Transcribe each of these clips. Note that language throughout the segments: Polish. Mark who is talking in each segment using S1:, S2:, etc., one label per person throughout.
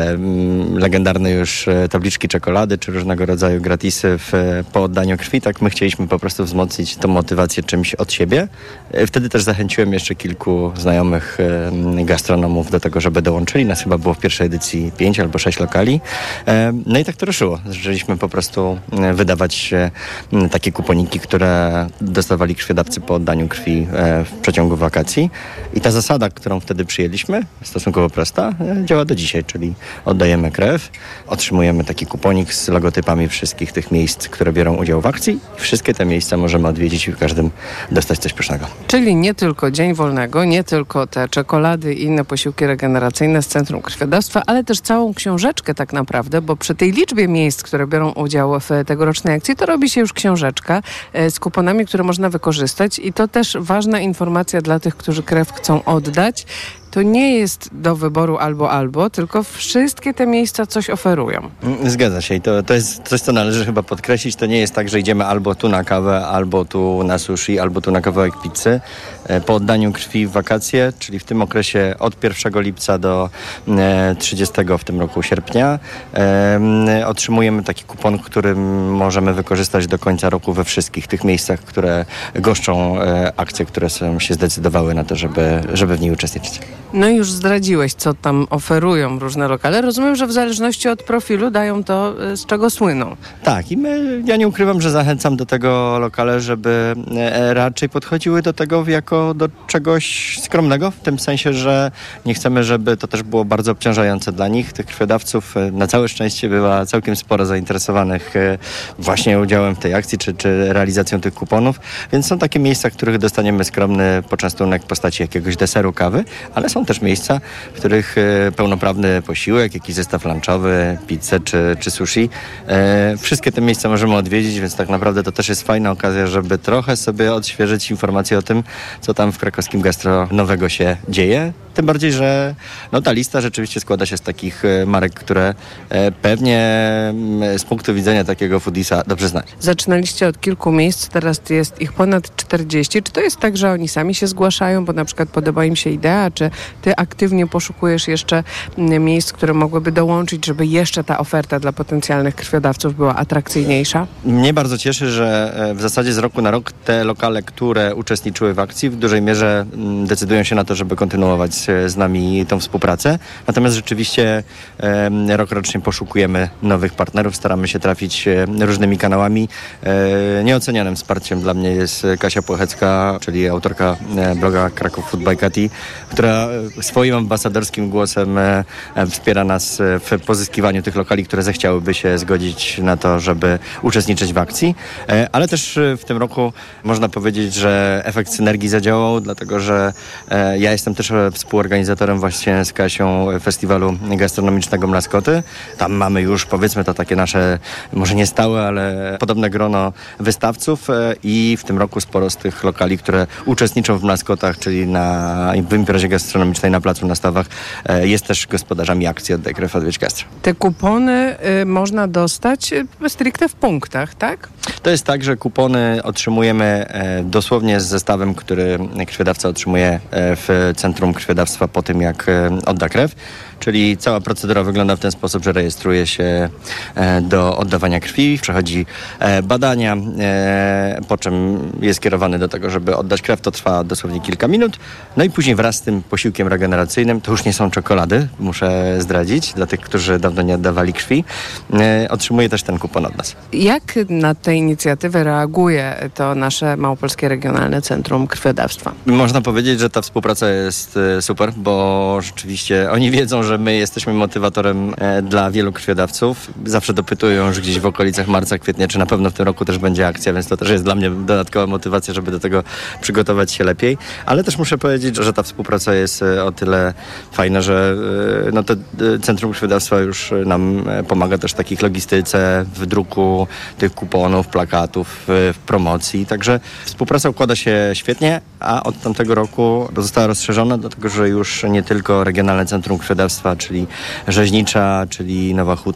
S1: legendarne już tabliczki czekolady, czy różnego rodzaju gratisy po oddaniu krwi. Tak my chcieliśmy po prostu wzmocnić tą motywację czymś od siebie. Wtedy też zachęciłem jeszcze kilku znajomych gastronomów do tego, żeby dołączyli. Nas chyba było w pierwszej edycji 5 albo 6 lokali. No i tak to ruszyło. Zaczęliśmy po prostu wydawać takie kuponiki, które dostawali krwiodawcy po oddaniu krwi w przeciągu wakacji. I ta zasada, którą wtedy przyjęliśmy, stosunkowo prosta, działa do dzisiaj, czyli oddajemy krew, otrzymujemy taki kuponik z logotypami wszystkich tych miejsc, które biorą udział w akcji i wszystkie te miejsca możemy odwiedzić i w każdym dostać coś pysznego.
S2: Czyli nie tylko dzień wolnego, nie tylko te czekolady i inne posiłki regeneracyjne z Centrum Krwiodawstwa, ale też całą książeczkę tak naprawdę, bo przy tej liczbie miejsc, które biorą udział w tegorocznej akcji, to robi się już książeczka z kuponami, które można wykorzystać i to też ważna informacja dla tych, którzy krew chcą oddać. To nie jest do wyboru albo, tylko wszystkie te miejsca coś oferują.
S1: Zgadza się i to jest coś, co należy chyba podkreślić. To nie jest tak, że idziemy albo tu na kawę, albo tu na sushi, albo tu na kawałek pizzy. Po oddaniu krwi w wakacje, czyli w tym okresie od 1 lipca do 30 w tym roku sierpnia, otrzymujemy taki kupon, który możemy wykorzystać do końca roku we wszystkich tych miejscach, które goszczą akcje, które są się zdecydowały na to, żeby w niej uczestniczyć.
S2: No i już zdradziłeś, co tam oferują różne lokale. Rozumiem, że w zależności od profilu dają to, z czego słyną.
S1: Tak, ja nie ukrywam, że zachęcam do tego lokale, żeby raczej podchodziły do tego jako do czegoś skromnego, w tym sensie, że nie chcemy, żeby to też było bardzo obciążające dla nich. Tych krwiodawców na całe szczęście była całkiem sporo zainteresowanych właśnie udziałem w tej akcji, czy realizacją tych kuponów, więc są takie miejsca, w których dostaniemy skromny poczęstunek w postaci jakiegoś deseru, kawy, ale są też miejsca, w których pełnoprawny posiłek, jakiś zestaw lunchowy, pizzę czy sushi. Wszystkie te miejsca możemy odwiedzić, więc tak naprawdę to też jest fajna okazja, żeby trochę sobie odświeżyć informacje o tym, co tam w krakowskim gastro nowego się dzieje. Tym bardziej, że ta lista rzeczywiście składa się z takich marek, które pewnie z punktu widzenia takiego foodiesa dobrze znać.
S2: Zaczynaliście od kilku miejsc, teraz jest ich ponad 40. Czy to jest tak, że oni sami się zgłaszają, bo na przykład podoba im się idea, czy ty aktywnie poszukujesz jeszcze miejsc, które mogłyby dołączyć, żeby jeszcze ta oferta dla potencjalnych krwiodawców była atrakcyjniejsza?
S1: Mnie bardzo cieszy, że w zasadzie z roku na rok te lokale, które uczestniczyły w akcji, w dużej mierze decydują się na to, żeby kontynuować z nami tą współpracę. Natomiast rzeczywiście rokrocznie poszukujemy nowych partnerów, staramy się trafić różnymi kanałami. Nieocenionym wsparciem dla mnie jest Kasia Płochecka, czyli autorka bloga Kraków Food by Kati, która swoim ambasadorskim głosem wspiera nas w pozyskiwaniu tych lokali, które zechciałyby się zgodzić na to, żeby uczestniczyć w akcji. Ale też w tym roku można powiedzieć, że efekt synergii zadziałał, dlatego że ja jestem też współorganizatorem właśnie z Kasią festiwalu gastronomicznego Mlaskoty. Tam mamy już, powiedzmy, to takie nasze, może nie stałe, ale podobne grono wystawców i w tym roku sporo z tych lokali, które uczestniczą w Mlaskotach, czyli w imprezie gastronomicznej na Placu na Stawach, jest też gospodarzami akcji Oddaj Krew, Odwiedź Gastro.
S2: Te kupony można dostać stricte w punktach, tak?
S1: To jest tak, że kupony otrzymujemy dosłownie z zestawem, który krwiodawca otrzymuje w Centrum Krwiodawstwa po tym, jak odda krew. Czyli cała procedura wygląda w ten sposób, że rejestruje się do oddawania krwi, przechodzi badania, po czym jest kierowany do tego, żeby oddać krew. To trwa dosłownie kilka minut. No i później wraz z tym posiłkiem regeneracyjnym, to już nie są czekolady, muszę zdradzić, dla tych, którzy dawno nie oddawali krwi, otrzymuje też ten kupon od nas.
S2: Jak na tę inicjatywę reaguje to nasze Małopolskie Regionalne Centrum Krwiodawstwa?
S1: Można powiedzieć, że ta współpraca jest super, bo rzeczywiście oni wiedzą, że my jesteśmy motywatorem dla wielu krwiodawców. Zawsze dopytują już gdzieś w okolicach marca, kwietnia, czy na pewno w tym roku też będzie akcja, więc to też jest dla mnie dodatkowa motywacja, żeby do tego przygotować się lepiej. Ale też muszę powiedzieć, że ta współpraca jest o tyle fajna, że to Centrum Krwiodawstwa już nam pomaga też w takich logistyce, w druku tych kuponów, plakatów, w promocji. Także współpraca układa się świetnie, a od tamtego roku została rozszerzona, dlatego że już nie tylko Regionalne Centrum Krwiodawstwa, czyli Rzeźnicza, czyli Nowa Huta, czyli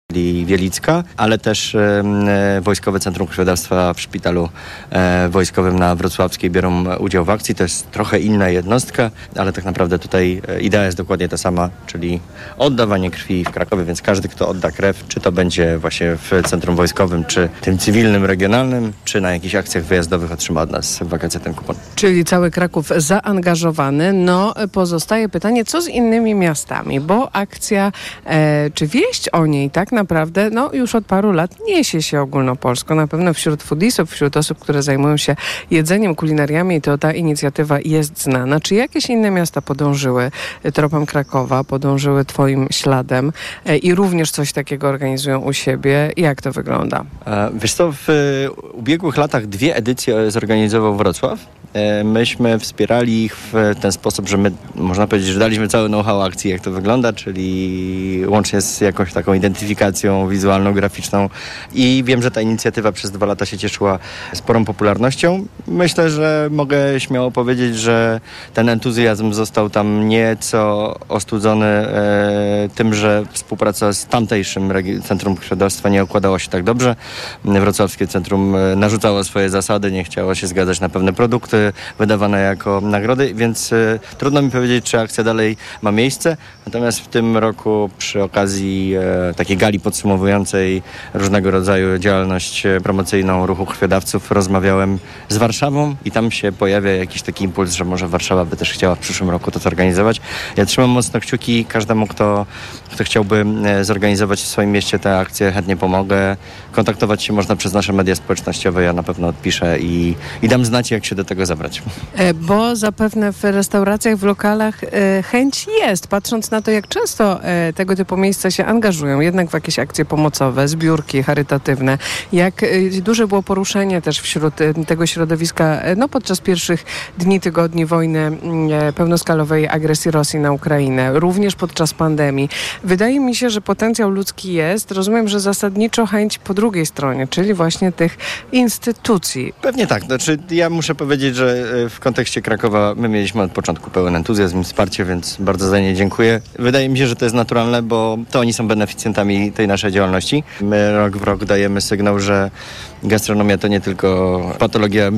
S1: czyli Wielicka, ale też Wojskowe Centrum Krwiodawstwa w Szpitalu Wojskowym na Wrocławskiej biorą udział w akcji. To jest trochę inna jednostka, ale tak naprawdę tutaj idea jest dokładnie ta sama, czyli oddawanie krwi w Krakowie, więc każdy, kto odda krew, czy to będzie właśnie w Centrum Wojskowym, czy tym cywilnym, regionalnym, czy na jakichś akcjach wyjazdowych, otrzyma od nas w wakacje ten kupon.
S2: Czyli cały Kraków zaangażowany. No, pozostaje pytanie, co z innymi miastami, bo akcja, czy wieść o niej tak naprawdę, no już od paru lat niesie się ogólnopolsko. Na pewno wśród foodisów, wśród osób, które zajmują się jedzeniem, kulinariami, to ta inicjatywa jest znana. Czy jakieś inne miasta podążyły tropem Krakowa, podążyły twoim śladem i również coś takiego organizują u siebie? Jak to wygląda?
S1: Wiesz co, w ubiegłych latach 2 edycje zorganizował Wrocław. Myśmy wspierali ich w ten sposób, że my, można powiedzieć, że daliśmy cały know-how akcji, jak to wygląda, czyli łącznie z jakąś taką identyfikacją wizualną, graficzną i wiem, że ta inicjatywa przez 2 lata się cieszyła sporą popularnością. Myślę, że mogę śmiało powiedzieć, że ten entuzjazm został tam nieco ostudzony tym, że współpraca z tamtejszym Centrum Krwiodawstwa nie układała się tak dobrze. Wrocławskie Centrum narzucało swoje zasady, nie chciało się zgadzać na pewne produkty wydawane jako nagrody, więc trudno mi powiedzieć, czy akcja dalej ma miejsce. Natomiast w tym roku przy okazji takiej gali podsumowującej różnego rodzaju działalność promocyjną ruchu krwiodawców rozmawiałem z Warszawą i tam się pojawia jakiś taki impuls, że może Warszawa by też chciała w przyszłym roku to zorganizować. Ja trzymam mocno kciuki każdemu, kto chciałby zorganizować w swoim mieście tę akcję, chętnie pomogę. Kontaktować się można przez nasze media społecznościowe, ja na pewno odpiszę i dam znać, jak się do tego zabrać.
S2: Bo zapewne w restauracjach, w lokalach chęć jest, patrząc na to, jak często tego typu miejsca się angażują, jednak w jakieś akcje pomocowe, zbiórki charytatywne, jak duże było poruszenie też wśród tego środowiska, no podczas pierwszych dni, tygodni wojny, pełnoskalowej agresji Rosji na Ukrainę, również podczas pandemii. Wydaje mi się, że potencjał ludzki jest. Rozumiem, że zasadniczo chęć po drugiej stronie, czyli właśnie tych instytucji.
S1: Pewnie tak. Znaczy, ja muszę powiedzieć, że w kontekście Krakowa my mieliśmy od początku pełen entuzjazm i wsparcie, więc bardzo za nie dziękuję. Wydaje mi się, że to jest naturalne, bo to oni są beneficjentami tej naszej działalności. My rok w rok dajemy sygnał, że gastronomia to nie tylko patologia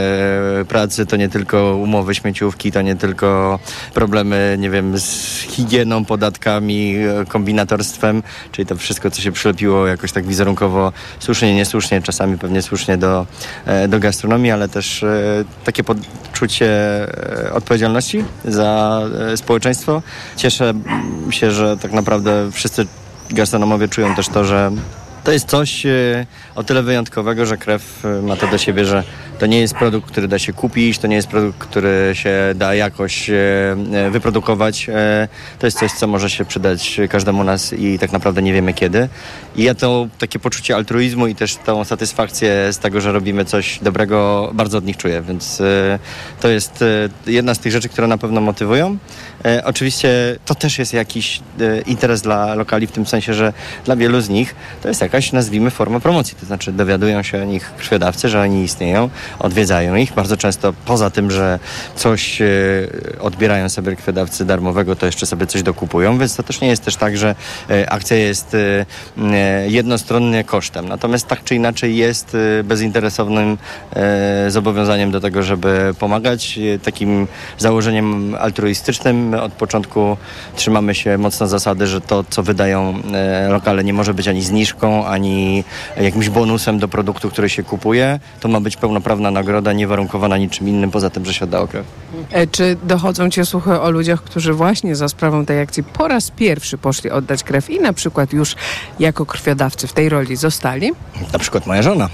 S1: pracy, to nie tylko umowy śmieciówki, to nie tylko problemy, nie wiem, z higieną, podatkami, kombinatorstwem, czyli to wszystko, co się przylepiło jakoś tak wizerunkowo, słusznie, niesłusznie, czasami pewnie słusznie do gastronomii, ale też takie poczucie odpowiedzialności za społeczeństwo. Cieszę się, że tak naprawdę wszyscy gastronomowie czują też to, że to jest coś o tyle wyjątkowego, że krew ma to do siebie, że to nie jest produkt, który da się kupić, to nie jest produkt, który się da jakoś wyprodukować. To jest coś, co może się przydać każdemu nas i tak naprawdę nie wiemy kiedy. I ja to takie poczucie altruizmu i też tą satysfakcję z tego, że robimy coś dobrego, bardzo od nich czuję, więc to jest jedna z tych rzeczy, które na pewno motywują. Oczywiście to też jest jakiś interes dla lokali, w tym sensie, że dla wielu z nich to jest jakaś, nazwijmy, forma promocji. To znaczy dowiadują się o nich krwiodawcy, że oni istnieją, odwiedzają ich. Bardzo często poza tym, że coś odbierają sobie krwiodawcy darmowego, to jeszcze sobie coś dokupują, więc to też nie jest też tak, że akcja jest jednostronnie kosztem. Natomiast tak czy inaczej jest bezinteresownym zobowiązaniem do tego, żeby pomagać. Takim założeniem altruistycznym od początku trzymamy się mocno zasady, że to, co wydają lokale, nie może być ani zniżką, ani jakimś bonusem do produktu, który się kupuje. To ma być pełnoprawna nagroda, niewarunkowana niczym innym, poza tym, że się oddało krew.
S2: Czy dochodzą cię słuchy o ludziach, którzy właśnie za sprawą tej akcji po raz pierwszy poszli oddać krew i na przykład już jako krwiodawcy w tej roli zostali?
S1: Na przykład moja żona.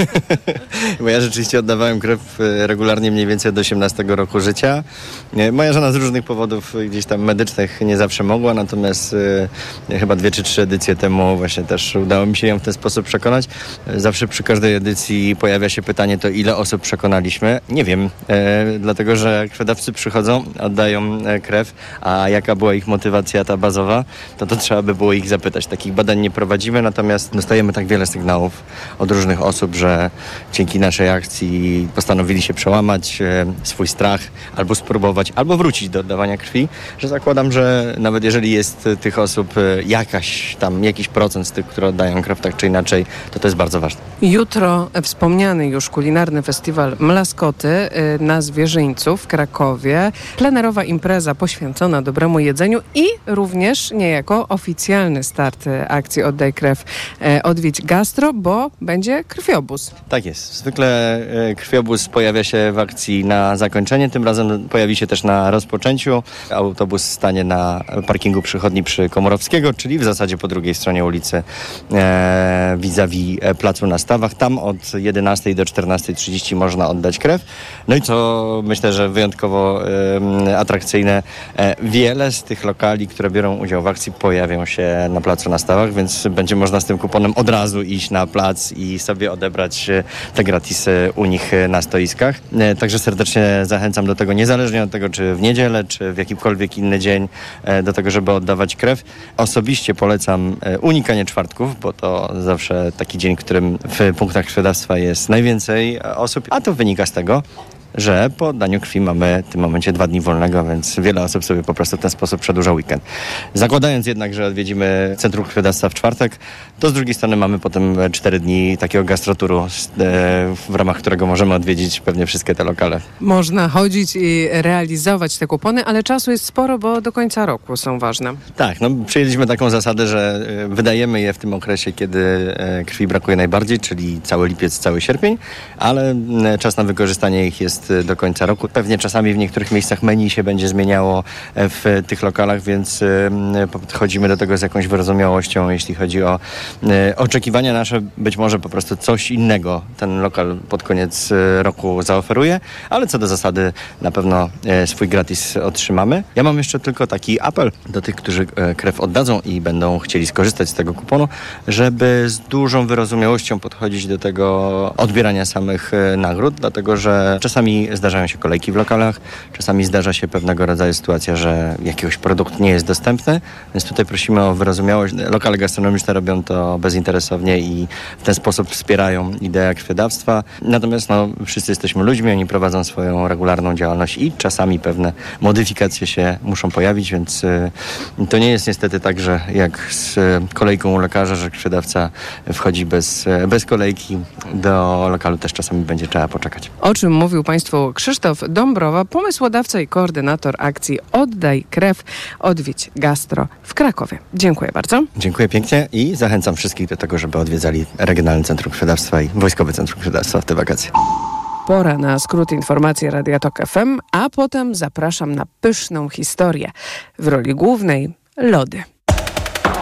S1: Bo ja rzeczywiście oddawałem krew regularnie mniej więcej od 18 roku życia. Moja żona z różnych powodów gdzieś tam medycznych nie zawsze mogła, natomiast chyba 2 czy 3 edycje temu właśnie też udało mi się ją w ten sposób przekonać. Zawsze przy każdej edycji pojawia się pytanie, to ile osób przekonaliśmy? Nie wiem, dlatego że krwiodawcy przychodzą, oddają krew, a jaka była ich motywacja ta bazowa, to trzeba by było ich zapytać. Takich badań nie prowadzimy, natomiast dostajemy tak wiele sygnałów od różnych osób, że dzięki naszej akcji postanowili się przełamać swój strach, albo spróbować, albo wrócić do oddawania krwi, że zakładam, że nawet jeżeli jest tych osób jakiś procent z tych, które oddają krew tak czy inaczej, to jest bardzo ważne.
S2: Jutro wspomniany już kulinarny festiwal Mlaskoty na Zwierzyńcu w Krakowie. Plenerowa impreza poświęcona dobremu jedzeniu i również niejako oficjalny start akcji Oddaj Krew, Odwiedź Gastro, bo będzie krwiobóz.
S1: Tak jest. Zwykle krwiobóz pojawia się w akcji na zakończenie, tym razem pojawi się też na rozpoczęciu. Autobus stanie na parkingu przychodni przy Komorowskiego, czyli w zasadzie po drugiej stronie ulicy vis-a-vis Placu na Stawach. Tam od 11 do 14:30 można oddać krew. No i co myślę, że wyjątkowo atrakcyjne, wiele z tych lokali, które biorą udział w akcji, pojawią się na Placu na Stawach, więc będzie można z tym kuponem od razu iść na plac i sobie odebrać te gratisy u nich na stoiskach. Także serdecznie zachęcam do tego, niezależnie od tego, czy w niedzielę, czy w jakikolwiek inny dzień, do tego, żeby oddawać krew. Osobiście polecam unikanie czwartków, bo to zawsze taki dzień, w którym w punktach krwiodawstwa jest najwięcej osób, a to wynika z tego, że po oddaniu krwi mamy w tym momencie 2 dni wolnego, więc wiele osób sobie po prostu w ten sposób przedłuża weekend. Zakładając jednak, że odwiedzimy Centrum Krwiodawstwa w czwartek, to z drugiej strony mamy potem 4 dni takiego gastroturu, w ramach którego możemy odwiedzić pewnie wszystkie te lokale.
S2: Można chodzić i realizować te kupony, ale czasu jest sporo, bo do końca roku są ważne.
S1: Tak, przyjęliśmy taką zasadę, że wydajemy je w tym okresie, kiedy krwi brakuje najbardziej, czyli cały lipiec, cały sierpień, ale czas na wykorzystanie ich jest do końca roku. Pewnie czasami w niektórych miejscach menu się będzie zmieniało w tych lokalach, więc podchodzimy do tego z jakąś wyrozumiałością, jeśli chodzi o oczekiwania nasze. Być może po prostu coś innego ten lokal pod koniec roku zaoferuje, ale co do zasady na pewno swój gratis otrzymamy. Ja mam jeszcze tylko taki apel do tych, którzy krew oddadzą i będą chcieli skorzystać z tego kuponu, żeby z dużą wyrozumiałością podchodzić do tego odbierania samych nagród, dlatego że czasami zdarzają się kolejki w lokalach, czasami zdarza się pewnego rodzaju sytuacja, że jakiś produkt nie jest dostępny, więc tutaj prosimy o wyrozumiałość. Lokale gastronomiczne robią to bezinteresownie i w ten sposób wspierają ideę krwiodawstwa. Natomiast wszyscy jesteśmy ludźmi, oni prowadzą swoją regularną działalność i czasami pewne modyfikacje się muszą pojawić, więc to nie jest niestety tak, że jak z kolejką u lekarza, że krwiodawca wchodzi bez kolejki. Do lokalu też czasami będzie trzeba poczekać.
S2: O czym mówił Państwu Krzysztof Dąbrowa, pomysłodawca i koordynator akcji Oddaj Krew, Odwiedź Gastro w Krakowie. Dziękuję bardzo.
S1: Dziękuję pięknie i zachęcam wszystkich do tego, żeby odwiedzali Regionalne Centrum Krwiodawstwa i Wojskowe Centrum Krwiodawstwa w te wakacje.
S2: Pora na skrót informacji Radia Tok FM, a potem zapraszam na pyszną historię. W roli głównej lody.